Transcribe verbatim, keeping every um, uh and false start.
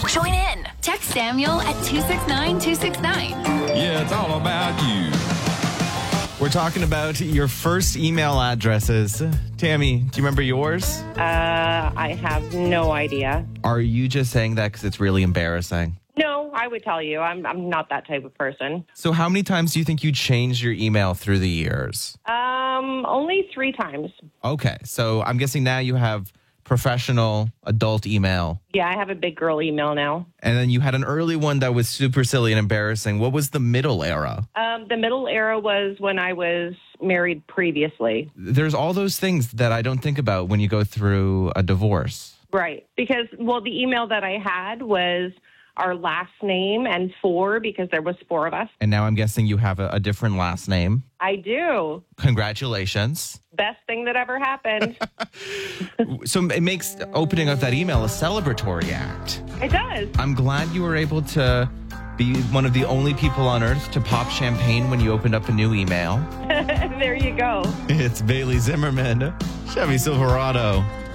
Join in. Text Samuel at two six nine two six nine. Yeah, it's all about you. We're talking about your first email addresses. Tammy, do you remember yours? Uh, I have no idea. Are you just saying that because it's really embarrassing? No, I would tell you. I'm I'm not that type of person. So how many times do you think you changed your email through the years? Um, only three times. Okay, so I'm guessing now you have professional adult email. Yeah, I have a big girl email now. And then you had an early one that was super silly and embarrassing. What was the middle era? Um, the middle era was when I was married previously. There's all those things that I don't think about when you go through a divorce. Right. Because, well, the email that I had was our last name and four because there was four of us. And now I'm guessing you have a, a different last name. I do. Congratulations. Best thing that ever happened. So it makes opening up that email a celebratory act. It does. I'm glad you were able to be one of the only people on earth to pop champagne when you opened up a new email. There you go. It's Bailey Zimmerman, Chevy Silverado.